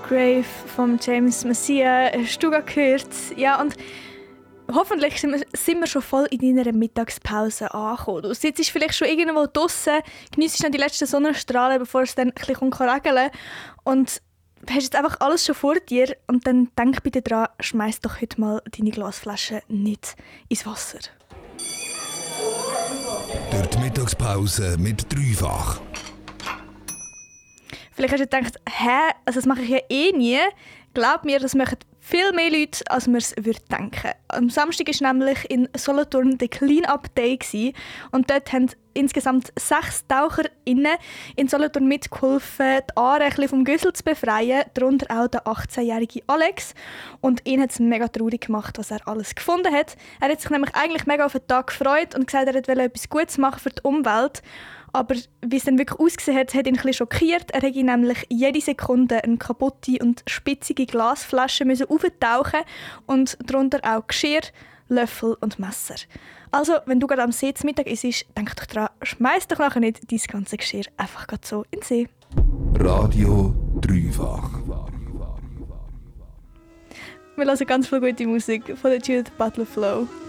Grave von James Messiah hast du gehört. Ja, und hoffentlich sind wir schon voll in deiner Mittagspause angekommen. Du sitzt vielleicht schon irgendwo draussen, geniessest dann die letzten Sonnenstrahlen, bevor es dann ein bisschen regeln und hast jetzt einfach alles schon vor dir. Und dann denk bitte dran, schmeiß doch heute mal deine Glasflasche nicht ins Wasser. Durch die Mittagspause mit Dreifach. Vielleicht hast du gedacht, also das mache ich ja eh nie. Glaub mir, das machen viel mehr Leute, als man es denken würde. Am Samstag war nämlich in Solothurn der Clean-Up Day und dort haben insgesamt 6 TaucherInnen in Solothurn mitgeholfen, die Aare vom Güssel zu befreien, darunter auch der 18-jährige Alex. Und ihn hat es mega traurig gemacht, was er alles gefunden hat. Er hat sich nämlich eigentlich mega auf den Tag gefreut und gesagt, er wollte etwas Gutes machen für die Umwelt. Aber wie es dann wirklich ausgesehen hat, hat ihn ein bisschen schockiert. Er musste nämlich jede Sekunde eine kaputte und spitzige Glasflasche auftauchen und darunter auch Geschirr, Löffel und Messer. Also, wenn du gerade am See zu Mittag isst, denk doch dran, schmeiß doch nachher nicht dein ganze Geschirr einfach so in den See. Radio Dreifach. Wir hören ganz viel gute Musik von der Judith Butler Flow.